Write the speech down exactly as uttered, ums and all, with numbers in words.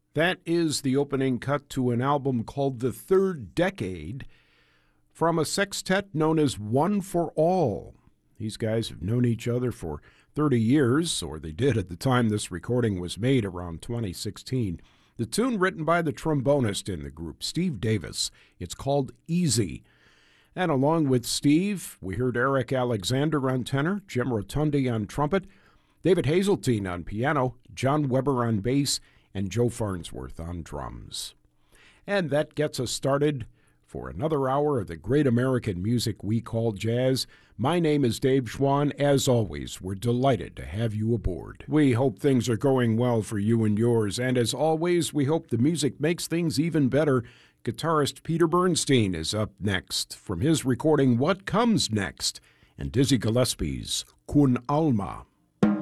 That is the opening cut to an album called The Third Decade from a sextet known as One for All. These guys have known each other for thirty years, or they did at the time this recording was made around twenty sixteen. The tune written by the trombonist in the group, Steve Davis. It's called Easy. And along with Steve, we heard Eric Alexander on tenor, Jim Rotundi on trumpet, David Hazeltine on piano, John Weber on bass, and Joe Farnsworth on drums. And that gets us started for another hour of the great American music we call jazz. My name is Dave Schwann. As always, we're delighted to have you aboard. We hope things are going well for you and yours, and as always, we hope the music makes things even better. Guitarist Peter Bernstein is up next from his recording What Comes Next and Dizzy Gillespie's Kun Alma.